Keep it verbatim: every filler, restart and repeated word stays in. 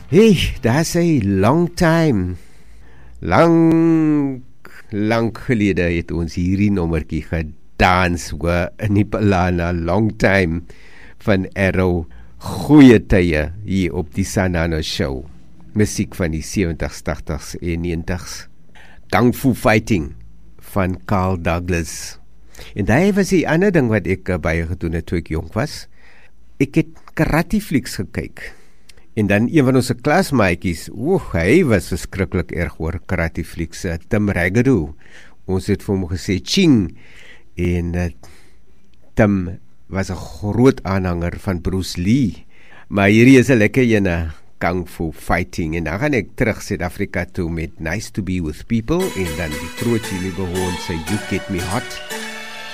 Hey, that's a long time. Lang, lang gelede het ons hierdie nommertjie gedans, hoor, in die Palana, long time, van Arrow, goeie tye hier op die Sanano Show. Musiek van die seventies, tachtigs en negentigs. Kung Fu Fighting van Carl Douglas. En daar was die ander ding wat ek uh, baie gedoen het toe ek jong was. Ek het karate flieks gekyk. En dan een van ons klasmaatjies, oeh, hy was verskriklik erg oor karate flieks, uh, Tim Ragadoo. Ons het vir hom gesê, ching. En uh, Tim was 'n groot aanhanger van Bruce Lee. Maar hierdie is 'n lekker ene, Kung Fu Fighting. En dan gaan ek terug Suid-Afrika toe met Nice to Be With People. En dan die groot Jimmy Behoorn sê, You Get Me Hot.